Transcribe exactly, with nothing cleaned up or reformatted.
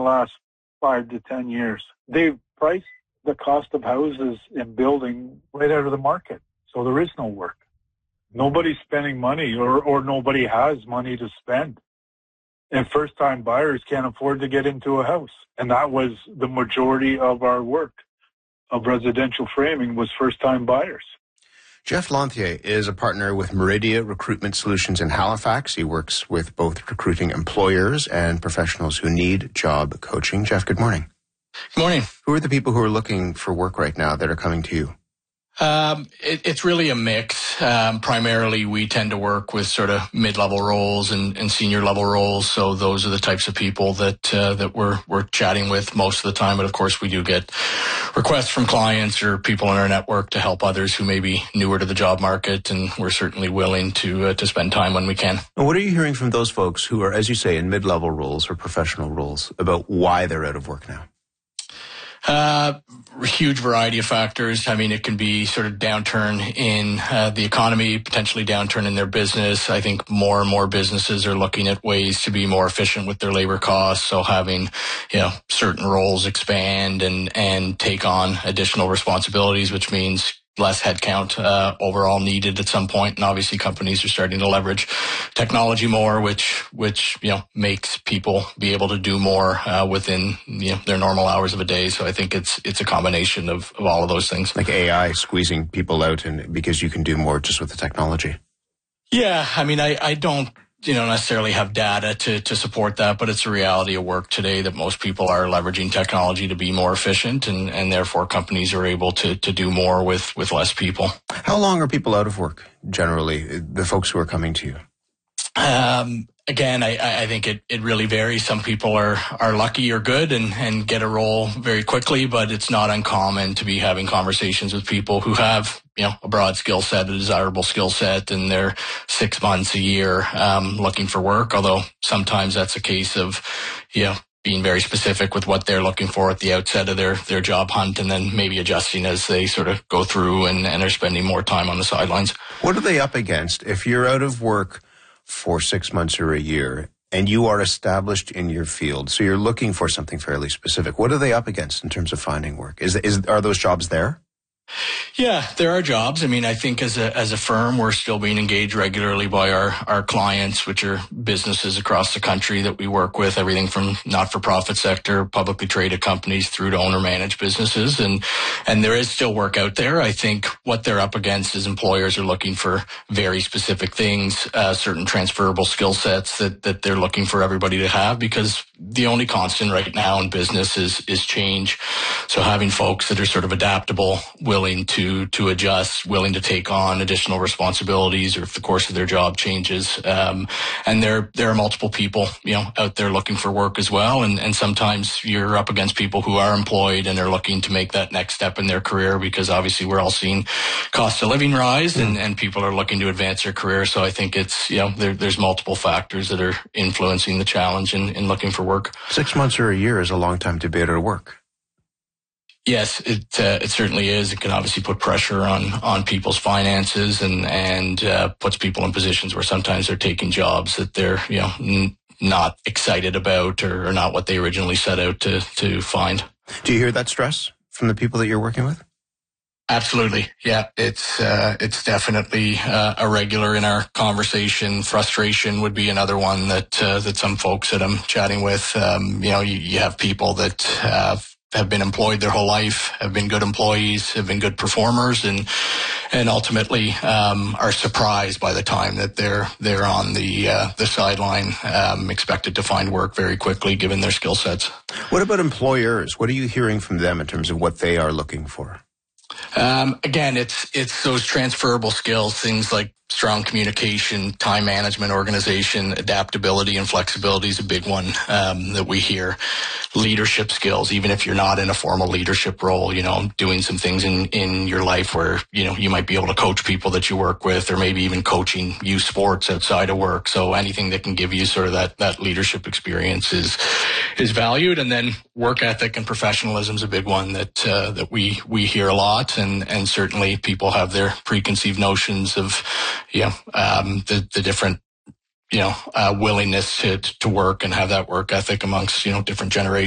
last five to ten years. They've priced the cost of houses and building right out of the market. So there is no work. Nobody's spending money or, or nobody has money to spend. And first-time buyers can't afford to get into a house. And that was the majority of our work of residential framing was first-time buyers. Jeff Lanthier is a partner with Meridia Recruitment Solutions in Halifax. He works with both recruiting employers and professionals who need job coaching. Jeff, good morning. Good morning. Who are the people who are looking for work right now that are coming to you? Um, it, it's really a mix. Um, primarily, we tend to work with sort of mid-level roles and, and senior-level roles. So those are the types of people that uh, that we're we're chatting with most of the time. But of course, we do get requests from clients or people in our network to help others who may be newer to the job market, and we're certainly willing to uh, to spend time when we can. And what are you hearing from those folks who are, as you say, in mid-level roles or professional roles about why they're out of work now? Uh, huge variety of factors. I mean, it can be sort of downturn in uh, the economy, potentially downturn in their business. I think more and more businesses are looking at ways to be more efficient with their labor costs. So having, you know, certain roles expand and, and take on additional responsibilities, which means less headcount uh, overall needed at some point. And obviously companies are starting to leverage technology more, which, which, you know, makes people be able to do more uh, within, you know, their normal hours of a day. So I think it's, it's a combination of, of all of those things. Like A I squeezing people out and because you can do more just with the technology. Yeah. I mean, I, I don't, you know, necessarily have data to, to support that, but it's a reality of work today that most people are leveraging technology to be more efficient, and, and therefore companies are able to, to do more with, with less people. How long are people out of work, generally, the folks who are coming to you? Um, again, I, I think it, it really varies. Some people are, are lucky or good and, and get a role very quickly, but it's not uncommon to be having conversations with people who have, you know, a broad skill set, a desirable skill set, and they're six months, a year, um, looking for work. Although sometimes that's a case of, you know, being very specific with what they're looking for at the outset of their, their job hunt, and then maybe adjusting as they sort of go through and, and are spending more time on the sidelines. What are they up against if you're out of work for six months or a year and you are established in your field? So you're looking for something fairly specific. What are they up against in terms of finding work? Is, is, are those jobs there? Yeah, there are jobs. I mean, I think as a as a firm, we're still being engaged regularly by our, our clients, which are businesses across the country that we work with, everything from not-for-profit sector, publicly traded companies through to owner-managed businesses. And, and there is still work out there. I think what they're up against is employers are looking for very specific things, uh, certain transferable skill sets that, that they're looking for everybody to have, because the only constant right now in business is, is change. So having folks that are sort of adaptable, willing to, to adjust, willing to take on additional responsibilities, or if the course of their job changes. Um, and there, there are multiple people, you know, out there looking for work as well. And, and sometimes you're up against people who are employed and are looking to make that next step in their career, because obviously we're all seeing cost of living rise, and, and people are looking to advance their career. So I think it's, you know, there, there's multiple factors that are influencing the challenge in, in looking for work. Six months or a year is a long time to be able to work. Yes, it uh, it certainly is. It can obviously put pressure on on people's finances, and and uh, puts people in positions where sometimes they're taking jobs that they're, you know, n- not excited about, or, or not what they originally set out to to find. Do you hear that stress from the people that you're working with? Absolutely. Yeah, it's uh, it's definitely uh, a regular in our conversation. Frustration would be another one that uh, that some folks that I'm chatting with. Um, you know, you, you have people that have have been employed their whole life, have been good employees, have been good performers, and and ultimately um, are surprised by the time that they're they're on the uh, the sideline, um, expected to find work very quickly given their skill sets. What about employers? What are you hearing from them in terms of what they are looking for? Um, again, it's it's those transferable skills, things like strong communication, time management, organization, adaptability, and flexibility is a big one um, that we hear. Leadership skills, even if you're not in a formal leadership role, you know, doing some things in, in your life where, you know, you might be able to coach people that you work with, or maybe even coaching youth sports outside of work. So anything that can give you sort of that, that leadership experience is, is valued. And then work ethic and professionalism is a big one that, uh, that we, we hear a lot. And, and certainly people have their preconceived notions of, you know, um, the, the different, you know, uh, willingness to, to work and have that work ethic amongst, you know, different generations.